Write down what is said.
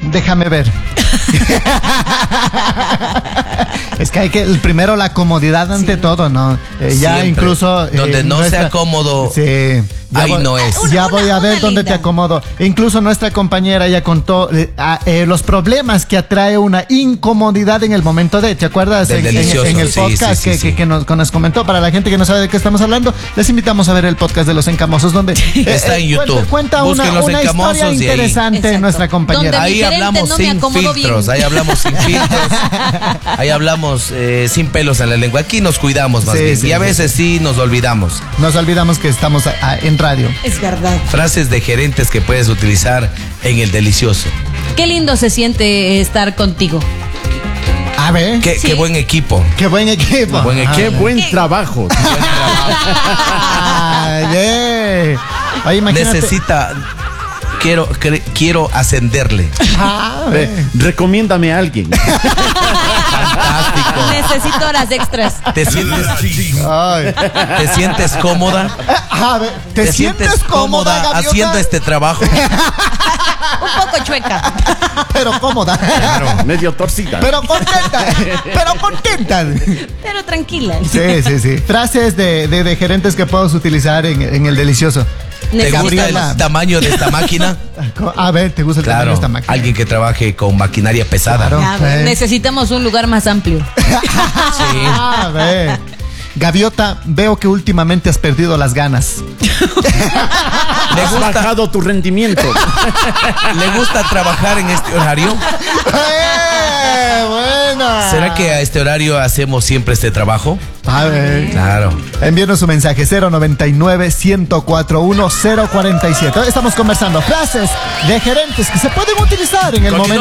Déjame ver. Es que hay que, primero la comodidad ante todo, ¿no? Ya Siempre. Incluso... donde no sea cómodo, sí, ahí no es. Ya voy a ver dónde te acomodo. Incluso nuestra compañera ya contó los problemas que atrae una incomodidad en el momento de... ¿Te acuerdas? Del delicioso, en el podcast que nos comentó. Para la gente que no sabe de qué estamos hablando, les invitamos a ver el podcast de Los Encamosos, donde está en YouTube. Cuenta Busquen una Los Encamosos historia y ahí. interesante Exacto. nuestra compañera. Donde Ahí hablamos no me sin acomodo filtros, bien. ahí hablamos sin filtros, ahí hablamos sin pelos en la lengua. Aquí nos cuidamos más Sí, bien. sí, Y a sí. veces sí nos olvidamos. Nos olvidamos que estamos en radio. Es verdad. Frases de gerentes que puedes utilizar en el delicioso. Qué lindo se siente estar contigo. A ver. Qué Sí. buen equipo. Qué buen equipo. Buen equipo. Qué buen trabajo. Ay, Oye, imagínate. Quiero ascenderle. Recomiéndame a alguien. Fantástico. Necesito horas extras. ¿Te sientes cómoda? A ver, ¿te sientes cómoda, Gaviota? haciendo este trabajo? Un poco chueca. Pero cómoda. Claro, medio torcida. Pero contenta. Pero contenta. Pero tranquila. Sí. Frases de gerentes que puedes utilizar en el delicioso. ¿Te gusta Gabriela. el tamaño de esta máquina? A ver, ¿te gusta el tamaño de esta máquina? Alguien que trabaje con maquinaria pesada. Claro. Ya, necesitamos un lugar más amplio. Sí. A ver. Gaviota, veo que últimamente has perdido las ganas. Has bajado tu rendimiento. ¿Le gusta trabajar en este horario? Buena. ¿Será que a este horario hacemos siempre este trabajo? A ver. Claro. Envíenos su mensaje 099-104-1047. Estamos conversando frases de gerentes que se pueden utilizar en el momento.